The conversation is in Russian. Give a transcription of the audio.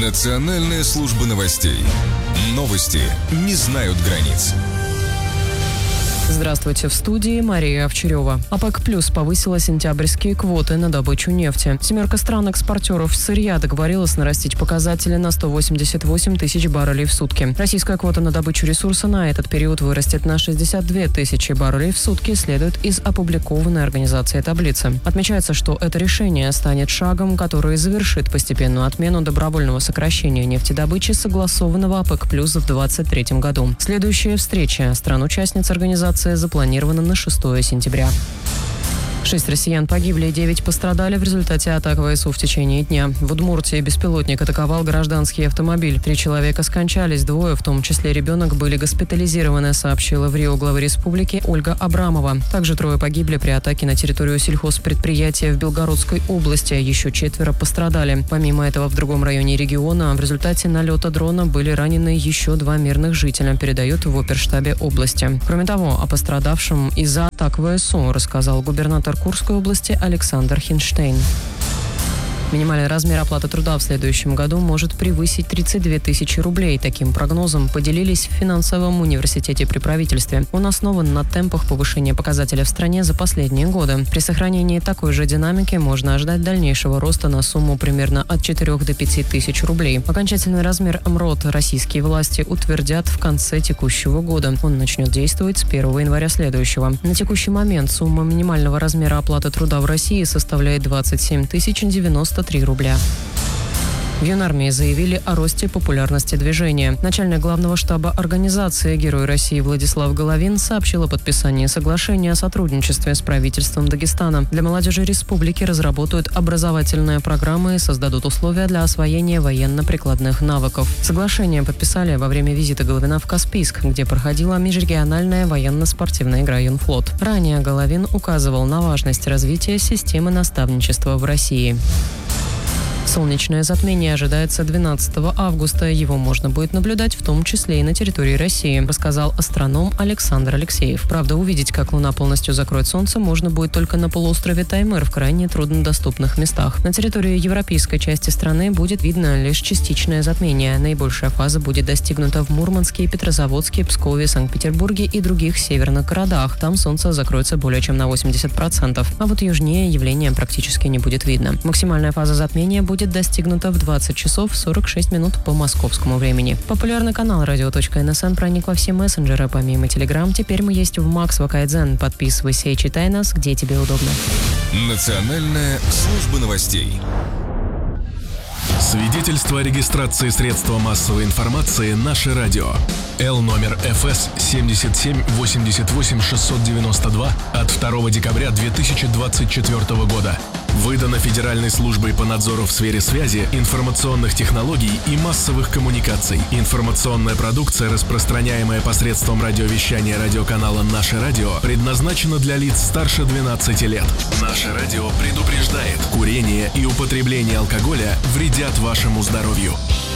Национальная служба новостей. Новости не знают границ. Здравствуйте, в студии Мария Овчарева. ОПЕК+ повысила сентябрьские квоты на добычу нефти. Семерка стран-экспортеров сырья договорилась нарастить показатели на 188 тысяч баррелей в сутки. Российская квота на добычу ресурса на этот период вырастет на 62 тысячи баррелей в сутки, следует из опубликованной организацией таблицы. Отмечается, что это решение станет шагом, который завершит постепенную отмену добровольного сокращения нефтедобычи, согласованного ОПЕК+ в 2023 году. Следующая встреча стран-участниц организации запланировано на 6 сентября. 6 россиян погибли и 9 пострадали в результате атак ВСУ в течение дня. В Удмуртии беспилотник атаковал гражданский автомобиль. 3 человека скончались, 2, в том числе ребенок, были госпитализированы, сообщила в Рио глава республики Ольга Абрамова. Также 3 погибли при атаке на территорию сельхозпредприятия в Белгородской области, еще 4 пострадали. Помимо этого, в другом районе региона в результате налета дрона были ранены еще 2 мирных жителя, передают в оперштабе области. Кроме того, о пострадавшем из-за атак ВСУ рассказал губернатор Курской области Александр Хинштейн. Минимальный размер оплаты труда в следующем году может превысить 32 тысячи рублей. Таким прогнозом поделились в финансовом университете при правительстве. Он основан на темпах повышения показателя в стране за последние годы. При сохранении такой же динамики можно ожидать дальнейшего роста на сумму примерно от 4 до 5 тысяч рублей. Окончательный размер МРОТ российские власти утвердят в конце текущего года. Он начнет действовать с 1 января следующего. На текущий момент сумма минимального размера оплаты труда в России составляет 27 093 рубля. В Юнармии заявили о росте популярности движения. Начальник главного штаба организации «Герой России» Владислав Головин сообщил о подписании соглашения о сотрудничестве с правительством Дагестана. Для молодежи республики разработают образовательные программы и создадут условия для освоения военно-прикладных навыков. Соглашение подписали во время визита Головина в Каспийск, где проходила межрегиональная военно-спортивная игра «Юнфлот». Ранее Головин указывал на важность развития системы наставничества в России. Солнечное затмение ожидается 12 августа. Его можно будет наблюдать в том числе и на территории России, рассказал астроном Александр Алексеев. Правда, увидеть, как Луна полностью закроет Солнце, можно будет только на полуострове Таймыр в крайне труднодоступных местах. На территории европейской части страны будет видно лишь частичное затмение. Наибольшая фаза будет достигнута в Мурманске, Петрозаводске, Пскове, Санкт-Петербурге и других северных городах. Там Солнце закроется более чем на 80%. А вот южнее явление практически не будет видно. Максимальная фаза затмения будет достигнута в 20 часов 46 минут по московскому времени. Популярный канал radio.nsn проник во все мессенджеры. Помимо Telegram, теперь мы есть в Макс Вакайдзен. Подписывайся и читай нас, где тебе удобно. Национальная служба новостей. Свидетельство о регистрации средства массовой информации «Наше радио». Л номер ФС 7788692 от 2 декабря 2024 года. Выдано Федеральной службой по надзору в сфере связи, информационных технологий и массовых коммуникаций. Информационная продукция, распространяемая посредством радиовещания радиоканала «Наше радио», предназначена для лиц старше 12 лет. «Наше радио» предупреждает: курение и употребление алкоголя вредят вашему здоровью.